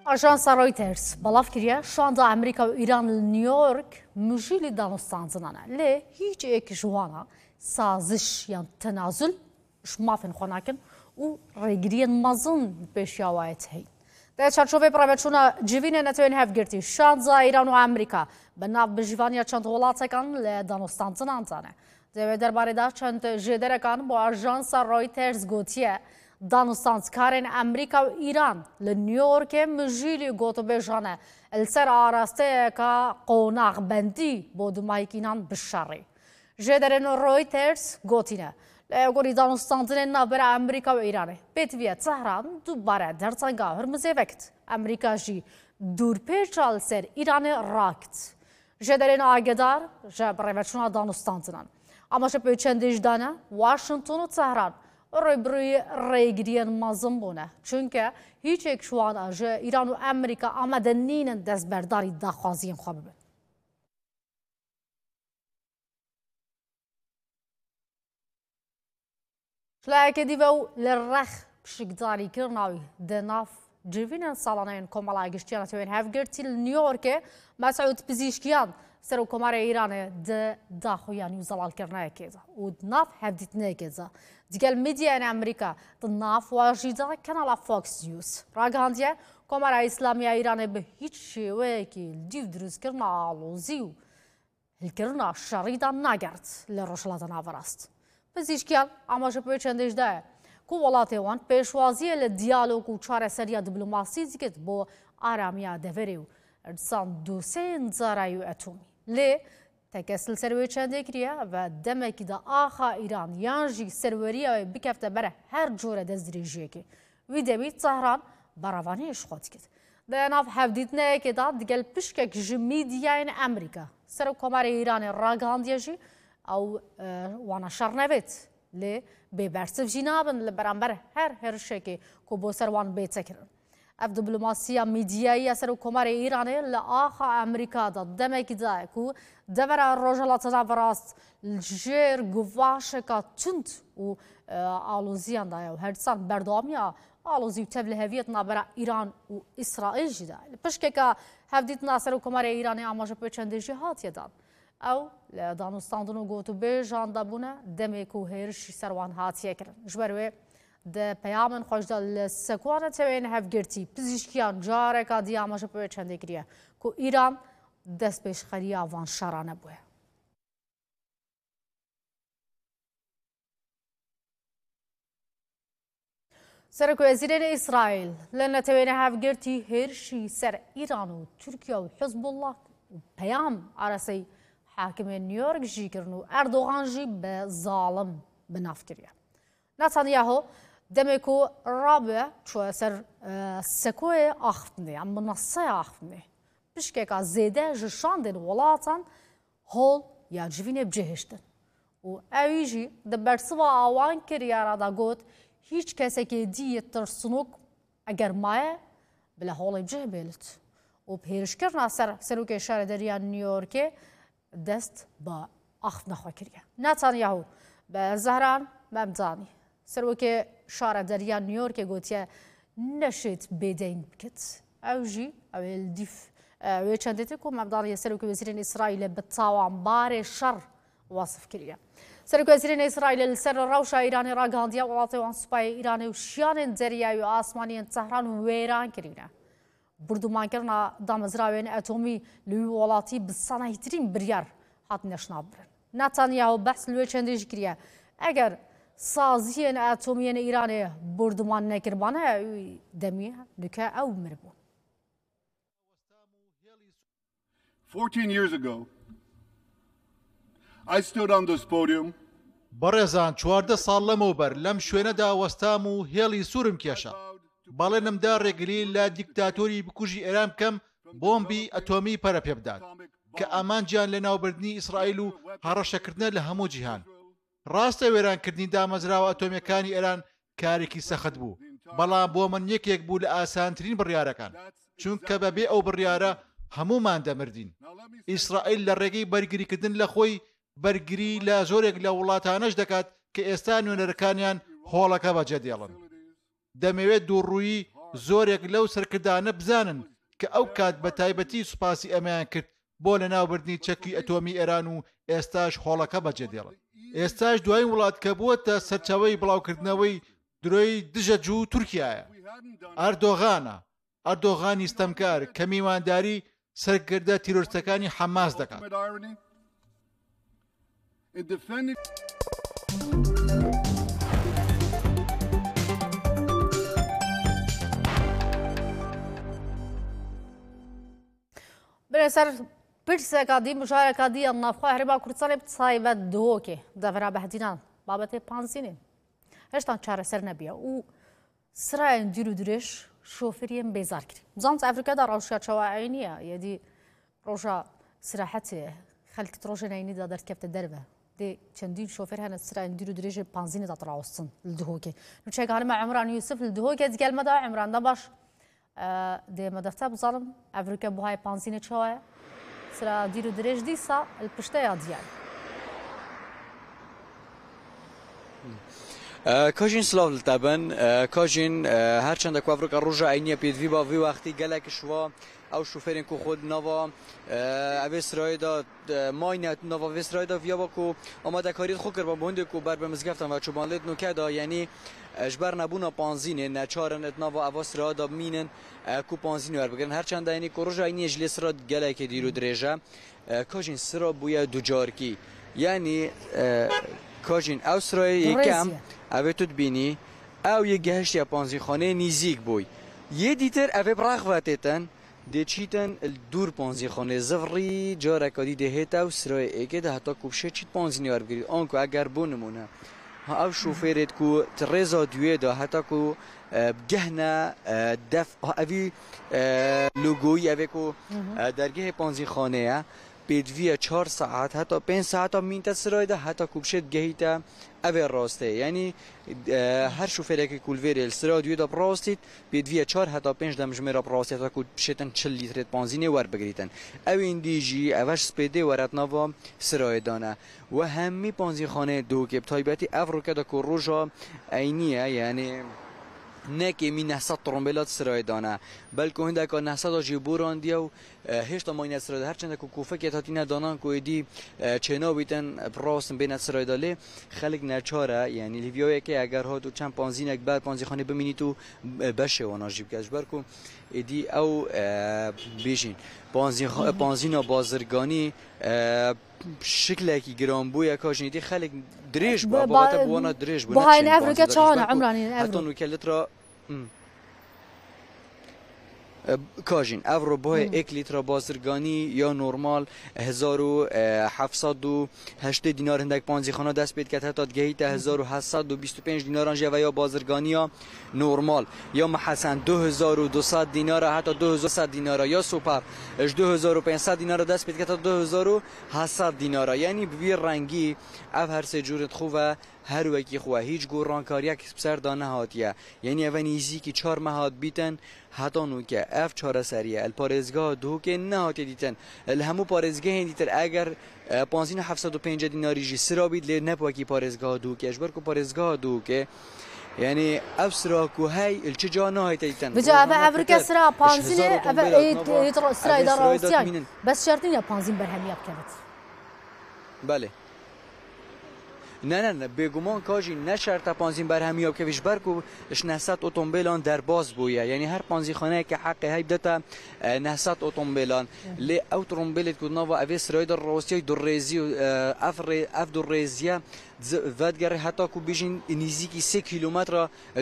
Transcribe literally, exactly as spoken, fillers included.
Ajansa Reuters balav kiriye şu anda Amerika ve İran New York müjili danışsanzına le hiç ek jwana saziş yan tenazül şmafin xonakin u regriyen mazın peşyawayet hey. در چارچوب پرامچونا جوین نتوین هفگرتی شانزا ایران و امریکا به ناو بجوانیا چند ولاتکان لدانستانتن آنتانه. دوی درباره دا چند جدرکان با آژانس رویترز گوتیه دانستانتکارن امریکا و ایران لنیویورک مجیلی گوتو بجانه السر آراسته که قوناغ بندی بود مایکینان بشاری. جدرن رویترز گوتینه. لگوری دانستانتن نبر امریکا و ایرانه. بیتویه تهران دوباره در تنگا هرمزه وقت امریکا جی دور پیچال سر ایران راکت. جدرن آگدار جب رویشون دانستانتنان. اما شب چندش دانه واشنطن و تهران روی بروی ریگریان مازم بونه. چونکه هیچ یک شوان آج ایران و امریکا آمده نینن دست برداری داخوازیم خوابه. شلاکه دیو لرخ بشکداری کرناوی دناف جوین سالانین کمالا گشتیان توین هفگرتی نیویورک مسعود پزیشکیان سرو کمار ایران د داخویانی و زلال کرنای کیزا و دناف هفدیت نکیزا دیگل میدیا این امریکا دناف واجیدا کانال فاکس نیوز راگاندیه کمار اسلامی ایران به هیچ شیوه کی دیو دروز کرنا آلوزیو الکرنا شریدا نگرد لرشلات نافراست پزیشکیان آماج پی چندش ده کو ولاتی وان پیشوازی لدیالوگ و چاره سریا دیپلماسی زیکت با آرامیا دوریو ارسان دوسین زارایو اتمی لی تکسل سروی چنده کریه و دمکی دا آخا ایران یانجی سروریه و بکفته بره هر جوره دزدریجیه که ویدمی تهران براوانی شخوت کد ده ناف هفدید نه که دا دیگل پشکک جمیدیاین امریکا سرو کمار ایران راگاندیه جی او وانا شرنویت لی ببرسف جنابن لبرانبر هر هر شکی که بو سروان بیت کرن. اف دیپلماسیا میدیایی اثر کمر ایرانی لآخا امریکا داد دمکی دای کو دور روجلات نفراست الجیر گواش کا تند و آلوزیان دای و هر سال بردامیا آلوزی تبله هویت نبرا ایران و اسرائیل جدا. پس که که هفدیت ناصر کمر ایرانی آماج پیچنده جهات یداد. او لدانستاندن و گوتو بیجان دابونه دمکو هرش سروان هاتیه کرن. جبروی ده پیامن خوش دل سکوانه توین هفگرتی پزیشکیان جاره که دیاماش پوی چنده کریه که ایران دست پیش خری آوان شرانه بوه. سرکو وزیر اسرائیل لنه توین هفگرتی هرشی سر ایران و ترکیه و حزب الله و پیام عرصی حاکم نیویورک جی کرنو اردوغان جی به ظالم بناف کریه. نتانیاهو دمکو رابع چو سر سکوی آخفتنی ام منصه آخفتنی بشکه که زیده جشاندن ولاتان هول یا جوین بجهشتن و اویجی دبرسوا آوان کریه را دا گوت هیچ کسی که دیه ترسنوک اگر مایه بلا هول بجه بیلت و پیرش کرنا سر سروک شهر دریا نیویورک دست با آخت نخوا کریه. نتانیاهو به زهران ممدانی سروک شهر دریا نیویورک گوتیه نشید بدین بکت. اوجی اول دیف اوی چندتی که ممدانی سروک وزیر اسرائیل به تاوان بار شر وصف کریه. سروک وزیر اسرائیل سر روش ایرانی را گاندیا ولاتی وان سپای ایرانی و شیان دریایی و آسمانی تهران و ویران کریه. بردمان کرنا دامزراوین اتمی لوی ولاتی بسانهیترین بریار هات نشناب برن. نتانیاهو بحث لوی چندیش کریه. اگر سازیین اتمیین ایرانی بردمان نکربانه دمیه نکه او مربو. fourteen years ago, I stood on this podium. برزان چوارده سال لموبر لم شوينه دا وستامو هيلي سورم كيشا بالنم دا رجلي لا ديكتاتوري بكوجي إيران كم بومبي أتومي برا بيبداد كأمان جان لنا وبردني إسرائيل هرشا كردنا لهمو جهان راست ويران كردني دا مزراو أتومي كاني إيران كاريكي سخد بو بلا بو من يك يك بو لآسان ترين بريارة كان چون كبابي أو بريارة همو مان دا مردين إسرائيل لرقي برقري كردن لخوي برگری لا زورێک لە وڵاتانەش دەکات کە ئێستا نوێنەرەکانیان هۆڵەکە بەجێ دێڵن. دەمەوێت دووڕووی زۆرێک لەو سەرکردانە بزانن کە ئەو کات بە تایبەتی سوپاسی ئەمەیان کرد بۆ لە ناوبردنی چەکی ئەتۆمی ئێران و ئێستاش هۆڵەکە بەجێدێڵن. ئێستاش دوای وڵات کە بووەتە سەرچاوەی بڵاوکردنەوەی درۆی دژە و تورکایە. ئەردۆغانە ئەردۆغانی ستەمکار کە میوانداری سەرکردە تیرۆرستەکانی حەماس دەکات. برێسەر پرسێکا دی مشارێکا دیە نافخوا هەرێما کوردستانی بتایبەت دهۆکێ دەڤرا بەهدینان بابەتێ پانزینێ هێشتا چارەسەر نەبیە و سرایەن دیر و درێژ شۆفێریان بێزار کرد. بزانت ئەفریقادا ڕەوشە چاوایە نییە یەدی ڕۆژە سراحەتێ خەلکت ڕۆژە نینیدا دەرکەفتە دەربە دێ چەندین شۆفێر هەنە سرایەن دیر و درێژێ پانزینێدا ڕاوستن لە دهۆکێ نوچێکانمە عمران یوسف لە دهۆکێ دیگەلمەدا عمراندا باش دێمە دەفتە بزانم ئەفریقا بۆهای پانزینێ چاوایە سرا دیر و درێژ دیسا پشتەیە دیار. کاژین سلااو لەتابن کاژین هەرچەندە کوافرقا ڕۆژە عینیە پێدوی باوی وەختی گەلێک شووە ئەو شوفێرێن کو خۆ ناوە ئەوێ سرایدا ماینەت ناوە وێ سرایدا ڤیاوە و ئامادەکاریت خۆ کرد بە بۆندێک و بەر بە مزگەفتان و چوبانلێت نوکەدا یعنی ژبەر نەبوونا پانزینێ نەچارن ناوە ئەوە سرادا مینن کو پانزین وەربگرن هەرچەندە ینی کو ڕۆژە عینیە ژلێ سرا گەلێکی دیر و درێژە کاژین سرا بووە دووجارکی یعنی کاژین ئەو سرای یەکەم ئەوێ تو بینی ئەو یە گەهشتە پانزیخانەیە نیزیک بووی یە دیتر ئەوێ بڕاخواتێتن دێچیتن دوور پانزیخانەیە زەڤڕی جارێکادی دەهێتە و سرای ئێکێدا هەتا کوبشێ چیت پانزینی وەربگریت ئەنکو ئەگەر بۆ نمونە ئەو شوفێرێت کو ڕێزا دوێدا هەتا کو گەهنە دەف ئەوی لوگۆی ئەوێ کو دەرگەهێ پانزیخانەیە پێدویە چهار ساعت هەتا پێنج ساعتا مینتە سرایدا هەتا کوبشێت گەهیتە ئەوێ ڕاستەیە یعنی هەر شوفێرێکی کولڤێرێ سرا دوێدا بڕاستیت پێدویە چهار هەتا پێنج دەمژمێرە بڕاستێت هەتا کوبشێتن چل لیترێت پانزینێ وەربگریتن ئەوێن دیژی ئەوەش سپێدێ وەرەتناوە سرایدانە و هەممی پانزیخانەیە دووکێ بتایبەتی ئەڤڕۆکەدا کو ڕۆژە عینیە یعنی نەکێ می نەسەد تڕۆمبیلات سرایدانە بەلکو هەندێکا نەسەدا ژێ بۆڕاندیە و هێشتا ماینەت سرایدا هەرچەندە کو کوفەکێت هاتینە دانان کو ئێدی چێناویتن بڕاستن بێنەت سرایدا لێ خەلک نەچارە یعنی لیڤیاوێکی ئەگەر هات و چەند پانزینێک بەر پانزیخانەی بمینیت و بەشێوە ناژی بکەش بەرکو ئێدی ئەو بێژین پانزینە بازرگانی شکلێکی گرانبوویە کاژنیدی خەلک درێژ بووە بابەتە بووانە درێژ بوو بەهای ئەفریقا چاوانە عمرانی هەتا نوکە لترا کاژین ئەڤڕۆ بۆیە ئێک لیترە بازرگانی یا نۆرمال هزار و هەفسەد و هەشتە دینار هەندێک پانزیخانە دەست پێت کات هەتا دگەهیتە هزار و هەسەد و بیست و پێنج دیناران ژێڤە یا بازرگانیە نۆرمال یا مەحەسەن دو هزار و دووسەد دینارە هەتا دو هزار و سەد دینارە یا سوپەر دو هزار و پێنجسەد دینارە دەست پێت کات هەتا دو هزار و هەسەد دینارە یعنی بوی ڕەنگی ئەو هەر سێ جوورت خووە هەروەکی خووە هیچ گۆڕانکاریەک سەردا نەهاتیە یعنی ئەوە نزیکی چهار مەهات بیتن هەتا نوکە ئەف چارەسەریە پارێزگا دووکێ نەهاتێ دیتن لە هەموو پارێزگەهێن دیتر ئەگەر پانزینە هەفسەد و پێنجە دیناریژی سرا بیت لێ نەبووەکی پارێزگا دووکێش بەرکو پارێزگا دووکێ یعنی ئەو سراکو هەی چ جا ناهێتە دیتن بجا ئەvە ئەفریقا سرا پانزینێ ئەvە سرایدا ڕاوستیان بەس شەرت نییە پانزین بەرهەمیە بکەوێت بەڵێ نه نه نه بێگومان کاژی نەشەرتە پانزین بەرهەمیە بکەویش بەرک و نەسەد ئۆتۆمبیلان دەرباز بوویە یعنی هەر پانزیخانەیەکە حەقی هەی بدەتە نەسەد ئۆتۆمبیلان لێ ئەو تڕۆمبیلێت کودناوە ئەوێ سرایدا ڕاستیەی دوڕێزی و ئەف دوڕێزیە ڤەدگەڕێ هەتا کو بێژین نزیکی سێ کیلومەترە